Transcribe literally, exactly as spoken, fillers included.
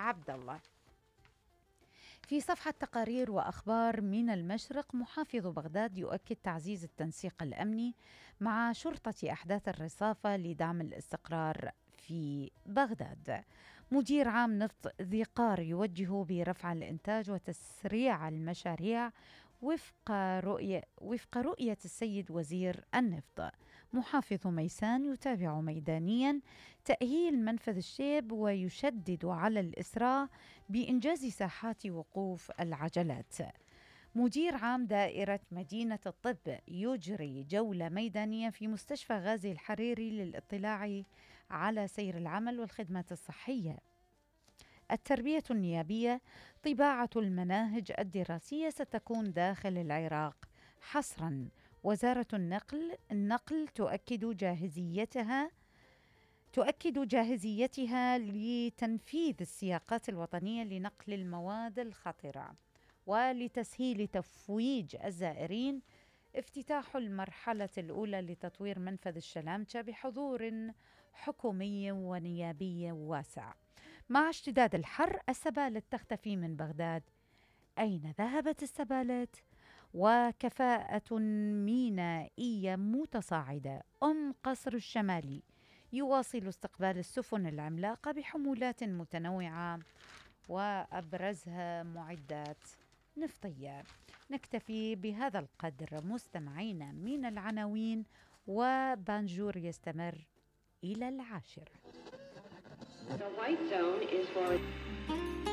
عبد الله. في صفحة تقارير وأخبار من المشرق، محافظ بغداد يؤكد تعزيز التنسيق الأمني مع شرطة أحداث الرصافة لدعم الاستقرار في بغداد. مدير عام نفط ذي قار يوجه برفع الإنتاج وتسريع المشاريع وفق رؤية, وفق رؤية السيد وزير النفط. محافظ ميسان يتابع ميدانيا تأهيل منفذ الشيب ويشدد على الإسراع بإنجاز ساحات وقوف العجلات. مدير عام دائرة مدينة الطب يجري جولة ميدانية في مستشفى غازي الحريري للاطلاع على سير العمل والخدمات الصحية. التربية النيابية، طباعة المناهج الدراسية ستكون داخل العراق حصرا. وزارة النقل النقل تؤكد جاهزيتها تؤكد جاهزيتها لتنفيذ السياقات الوطنية لنقل المواد الخطرة ولتسهيل تفويج الزائرين. افتتاح المرحلة الأولى لتطوير منفذ الشلامشة بحضور حكومي ونيابي واسع. مع اشتداد الحر، السبالة تختفي من بغداد. أين ذهبت السبالات؟ وكفاءة مينائية متصاعدة. أم قصر الشمالي يواصل استقبال السفن العملاقة بحمولات متنوعة وأبرزها معدات نفطية. نكتفي بهذا القدر مستمعينا من العناوين، وبانجور يستمر إلى العاشرة. The white zone is for